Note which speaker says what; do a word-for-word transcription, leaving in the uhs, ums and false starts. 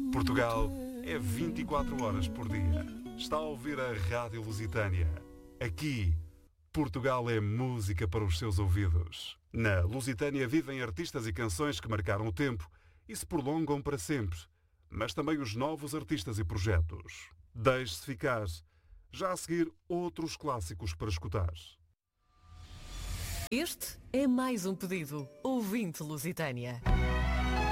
Speaker 1: Portugal é vinte e quatro horas por dia. Está a ouvir a Rádio Lusitânia. Aqui, Portugal é música para os seus ouvidos. Na Lusitânia vivem artistas e canções que marcaram o tempo e se prolongam para sempre, mas também os novos artistas e projetos. Deixe-se ficar. Já a seguir, outros clássicos para escutar.
Speaker 2: Este é mais um pedido. Ouvinte Lusitânia.